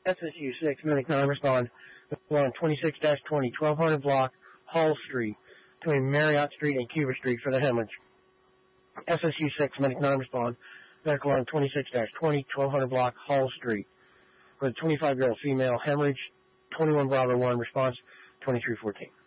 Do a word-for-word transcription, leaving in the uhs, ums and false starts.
S S U six, Medic nine, respond. Along twenty-six dash twenty, twelve hundred block, Hall Street, between Marriott Street and Cuba Street for the hemorrhage. S S U six, Medic nine, respond. Medical line twenty-six dash twenty, twelve hundred block, Hall Street, for the twenty-five-year-old female hemorrhage. twenty-one Bravo one, response twenty-three fourteen.